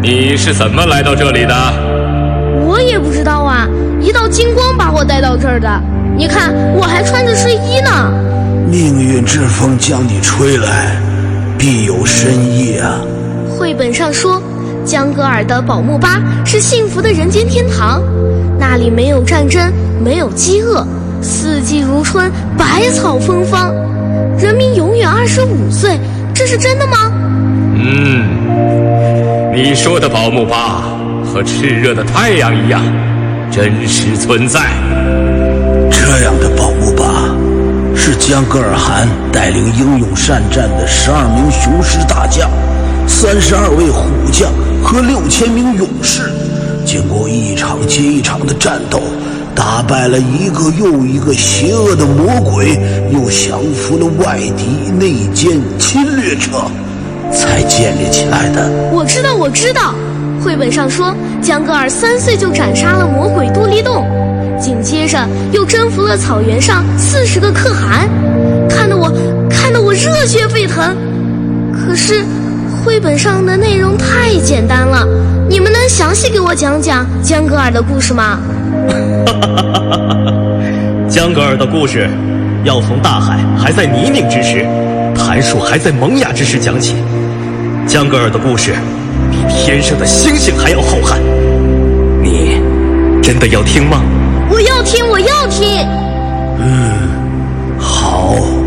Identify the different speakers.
Speaker 1: 你是怎么来到这里的？
Speaker 2: 我也不知道啊，一道金光把我带到这儿的。你看，我还穿着睡衣呢。
Speaker 3: 命运之风将你吹来，必有深意啊。
Speaker 2: 绘本上说，江格尔的宝木巴是幸福的人间天堂，那里没有战争，没有饥饿，四季如春，百草芬芳，人民永远25岁，这是真的吗？
Speaker 1: 你说的宝木巴和炽热的太阳一样，真实存在。
Speaker 3: 这样的宝木巴是江格尔汗带领英勇善战的12名雄狮大将，32位虎将和6000名勇士，经过一场接一场的战斗，打败了一个又一个邪恶的魔鬼，又降服了外敌内奸侵略者，才建立起来的。
Speaker 2: 我知道，绘本上说江格尔3岁就斩杀了魔鬼杜立洞，紧接着又征服了草原上40个可汗，看得我热血沸腾。可是绘本上的内容太简单了，你们能详细给我讲讲江格尔的故事吗？
Speaker 4: 江格尔的故事要从大海还在泥泞之时，檀树还在萌芽之时讲起。江格尔的故事比天上的星星还要浩瀚，你真的要听吗？
Speaker 2: 我要听。
Speaker 3: 好。